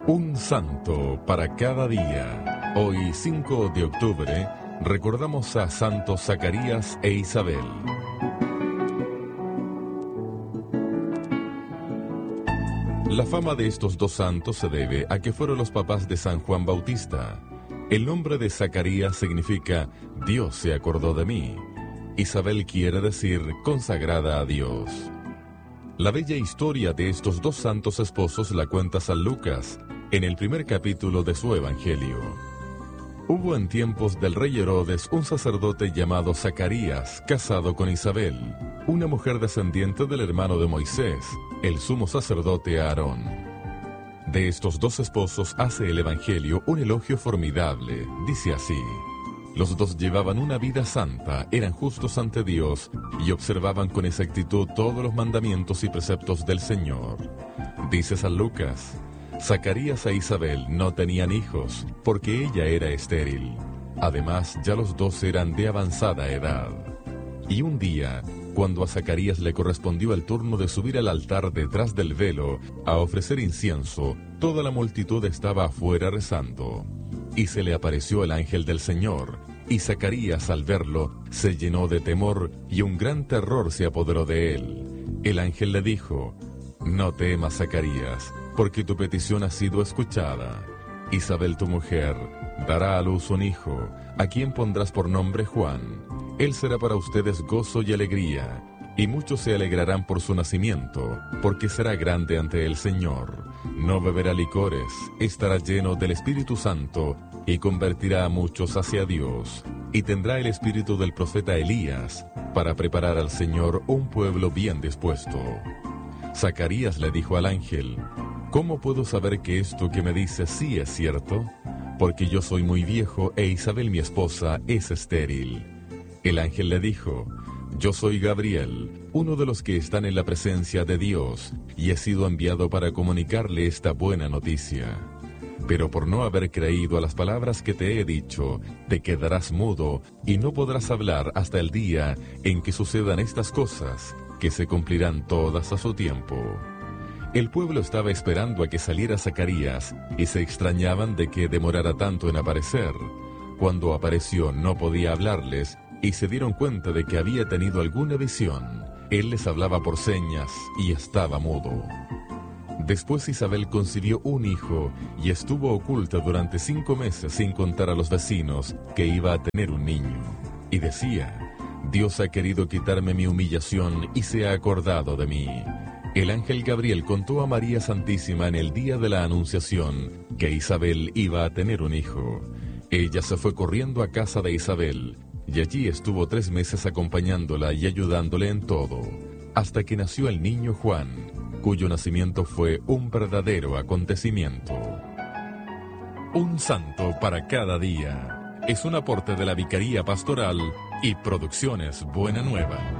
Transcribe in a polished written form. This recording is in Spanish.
Un santo para cada día. Hoy, 5 de octubre, recordamos a Santos Zacarías e Isabel. La fama de estos dos santos se debe a que fueron los papás de San Juan Bautista. El nombre de Zacarías significa Dios se acordó de mí. Isabel quiere decir consagrada a Dios. La bella historia de estos dos santos esposos la cuenta San Lucas en el primer capítulo de su Evangelio. Hubo en tiempos del rey Herodes un sacerdote llamado Zacarías, casado con Isabel, una mujer descendiente del hermano de Moisés, el sumo sacerdote Aarón. De estos dos esposos hace el Evangelio un elogio formidable. Dice así: los dos llevaban una vida santa, eran justos ante Dios y observaban con exactitud todos los mandamientos y preceptos del Señor. Dice San Lucas: Zacarías e Isabel no tenían hijos, porque ella era estéril. Además, ya los dos eran de avanzada edad. Y un día, cuando a Zacarías le correspondió el turno de subir al altar detrás del velo a ofrecer incienso, toda la multitud estaba afuera rezando. Y se le apareció el ángel del Señor, y Zacarías al verlo se llenó de temor y un gran terror se apoderó de él. El ángel le dijo: no temas, Zacarías, porque tu petición ha sido escuchada. Isabel, tu mujer, dará a luz un hijo, a quien pondrás por nombre Juan. Él será para ustedes gozo y alegría, y muchos se alegrarán por su nacimiento, porque será grande ante el Señor. No beberá licores, estará lleno del Espíritu Santo, y convertirá a muchos hacia Dios. Y tendrá el espíritu del profeta Elías, para preparar al Señor un pueblo bien dispuesto. Zacarías le dijo al ángel: ¿cómo puedo saber que esto que me dices sí es cierto? Porque yo soy muy viejo e Isabel mi esposa es estéril. El ángel le dijo: yo soy Gabriel, uno de los que están en la presencia de Dios, y he sido enviado para comunicarle esta buena noticia. Pero por no haber creído a las palabras que te he dicho, te quedarás mudo y no podrás hablar hasta el día en que sucedan estas cosas, que se cumplirán todas a su tiempo. El pueblo estaba esperando a que saliera Zacarías y se extrañaban de que demorara tanto en aparecer. Cuando apareció no podía hablarles y se dieron cuenta de que había tenido alguna visión. Él les hablaba por señas y estaba mudo. Después Isabel concibió un hijo y estuvo oculta durante 5 meses sin contar a los vecinos que iba a tener un niño. Y decía: Dios ha querido quitarme mi humillación y se ha acordado de mí. El ángel Gabriel contó a María Santísima en el día de la Anunciación que Isabel iba a tener un hijo. Ella se fue corriendo a casa de Isabel y allí estuvo 3 meses acompañándola y ayudándole en todo, hasta que nació el niño Juan, cuyo nacimiento fue un verdadero acontecimiento. Un santo para cada día. Es un aporte de la Vicaría Pastoral y Producciones Buena Nueva.